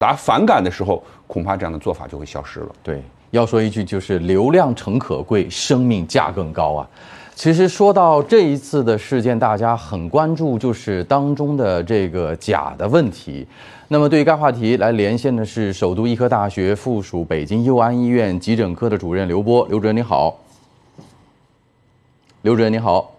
达反感的时候，恐怕这样的做法就会消失了。 对，要说一句就是流量诚可贵，生命价更高啊。其实说到这一次的事件，大家很关注就是当中的这个钾的问题。那么对于该话题来连线的是首都医科大学附属北京佑安医院急诊科的主任刘波。刘主任你好。刘主任你好。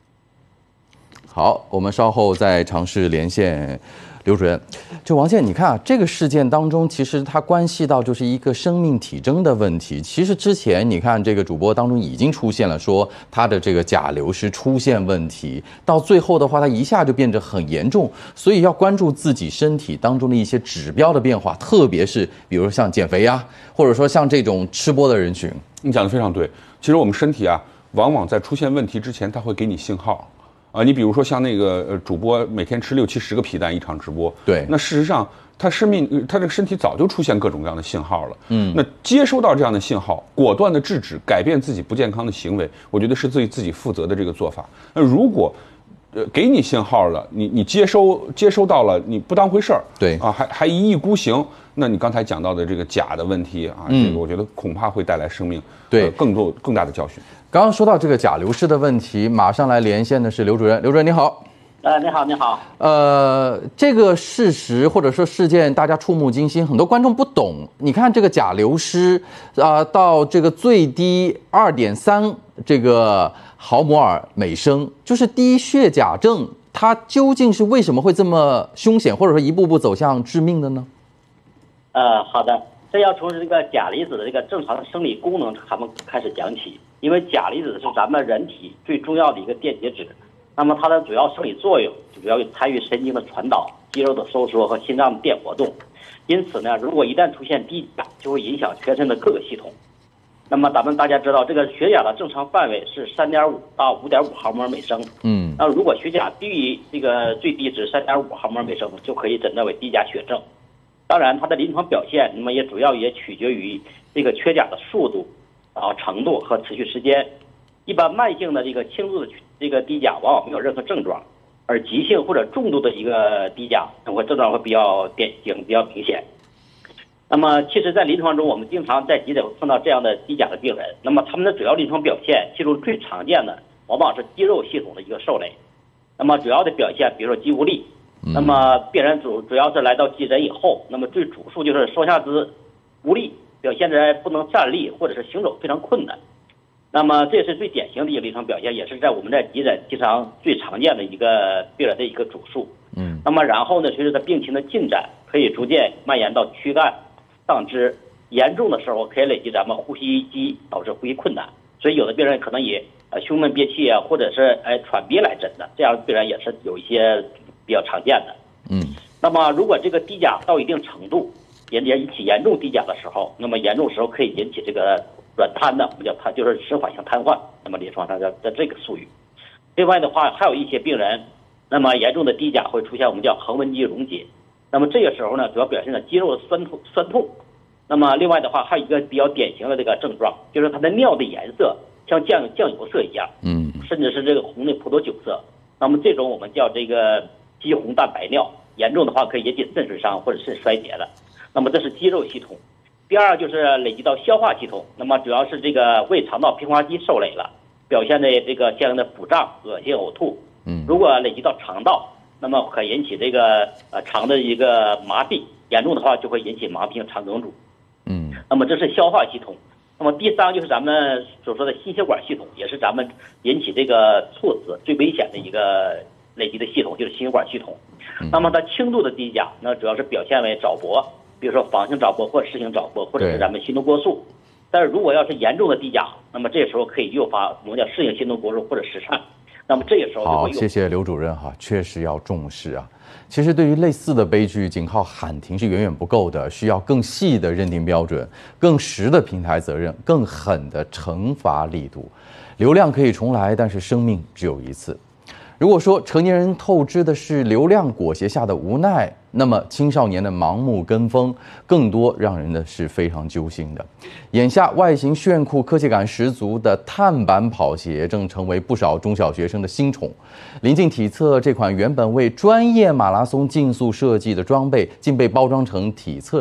好，我们稍后再尝试连线刘主任。就王健，你看啊，这个事件当中，其实它关系到就是一个生命体征的问题。其实之前你看这个主播当中已经出现了说他的这个钾流失出现问题，到最后的话，他一下就变得很严重。所以要关注自己身体当中的一些指标的变化，特别是比如像减肥啊，或者说像这种吃播的人群。 你讲得非常对。其实我们身体啊，往往在出现问题之前，它会给你信号。你比如说像那个主播每天吃6、7、10个皮蛋一场直播， 对， 那事实上他这个身体早就出现各种各样的信号了。那接收到这样的信号，果断的制止，改变自己不健康的行为，我觉得是对自己负责的这个做法。那如果给你信号了，你接收到了，你不当回事儿， 对啊，还一意孤行，那你刚才讲到的这个钾的问题啊，这个我觉得恐怕会带来生命对更大的教训。 刚刚说到这个钾流失的问题，马上来连线的是刘主任。刘主任你好。 你好，你好。 这个事实或者说事件，大家触目惊心，很多观众不懂。你看这个钾流失到这个最低2.3这个毫摩尔每升，就是低血钾症，它究竟是为什么会这么凶险，或者说一步步走向致命的呢？ 好的，这要从这个钾离子的这个正常的生理功能咱们开始讲起，因为钾离子是咱们人体最重要的一个电解质。那么它的主要生理作用主要参与神经的传导、肌肉的收缩和心脏的电活动。因此呢，如果一旦出现低钾，就会影响全身的各个系统。那么咱们大家知道，这个血钾的正常范围是3.5到5.5毫摩尔每升。那如果血钾低于这个最低值3.5毫摩尔每升，就可以诊断为低钾血症。当然，它的临床表现，那么主要也取决于这个缺钾的速度、程度和持续时间。一般慢性的这个轻度的这个低钾往往没有任何症状，而急性或者重度的一个低钾，症状会比较典型、比较明显。那么，其实，在临床中，我们经常在急诊碰到这样的低钾的病人。那么，他们的主要临床表现，其中最常见的往往是肌肉系统的一个受累。那么，主要的表现，比如说肌无力。那么，病人主要是来到急诊以后，那么最主诉就是双下肢无力，表现着不能站立或者是行走非常困难。那么这是最典型的一个临床表现，也是在我们在急诊经常最常见的一个病人的一个主诉。那么然后呢，随着他病情的进展，可以逐渐蔓延到躯干、上肢，严重的时候可以累积咱们呼吸机，导致呼吸困难。所以有的病人可能以胸闷憋气啊，或者是喘憋来诊的，这样的病人也是有一些比较常见的。那么如果这个低钾到一定程度，引起严重低钾的时候，那么严重时候可以引起这个软瘫的，我们叫它就是迟缓性瘫痪，那么临床上叫这个术语。另外的话，还有一些病人，那么严重的低钾会出现我们叫横纹肌溶解，那么这个时候呢，主要表现的肌肉的酸痛。那么另外的话，还有一个比较典型的这个症状，就是它的尿的颜色像酱油色一样，甚至是这个红的葡萄酒色。那么这种我们叫这个肌红蛋白尿，严重的话可以引起肾损伤或者肾衰竭的。那么这是肌肉系统。第二就是累积到消化系统，那么主要是这个胃肠道平滑肌受累了，表现的这个相应的腹胀、恶心、呕吐。如果累积到肠道，那么可引起这个肠的一个麻痹，严重的话就会引起麻痹性肠梗阻。那么这是消化系统。那么第三就是咱们所说的心血管系统，也是咱们引起这个猝死最危险的一个累积的系统，就是心血管系统。那么它轻度的低钾，那主要是表现为早搏。比如说仿性早搏或者室性早搏，或者是咱们心动过速。但是如果要是严重的低钾，那么这时候可以诱发我们叫室性心动过速或者室颤。那么这个时候就会好，谢谢刘主任哈，确实要重视啊。其实对于类似的悲剧，仅靠喊停是远远不够的，需要更细的认定标准，更实的平台责任，更狠的惩罚力度。流量可以重来，但是生命只有一次。如果说成年人透支的是流量裹挟下的无奈，那么青少年的盲目跟风，更多让人的是非常揪心的。眼下外形炫酷、科技感十足的碳板跑鞋正成为不少中小学生的新宠。临近体测这款原本为专业马拉松竞速设计的装备，竟被包装成体测